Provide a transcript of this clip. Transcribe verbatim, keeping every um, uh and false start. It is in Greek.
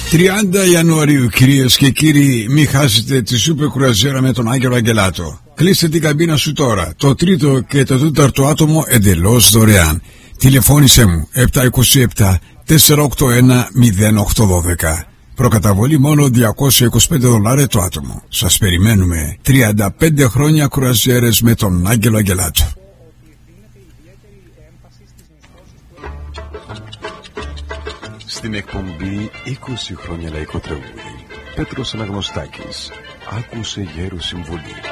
τριάντα Ιανουαρίου, κυρίες και κύριοι, μην χάσετε τη σούπερ κρουαζιέρα με τον Άγγελο Αγγελάτο. Κλείστε την καμπίνα σου τώρα. Το τρίτο και το τέταρτο άτομο εντελώς δωρεάν. Τηλεφώνησέ μου επτά είκοσι επτά τετρακόσια ογδόντα ένα μηδέν οκτώ δώδεκα. Προκαταβολή μόνο διακόσια είκοσι πέντε δολάρια το άτομο. Σας περιμένουμε. τριάντα πέντε χρόνια κρουαζιέρες με τον Άγγελο Αγγελάτο. Στην εκπομπή είκοσι χρόνια λαϊκό τραγούδι, Πέτρος Αναγνωστάκης άκουσε γέρος συμβολή.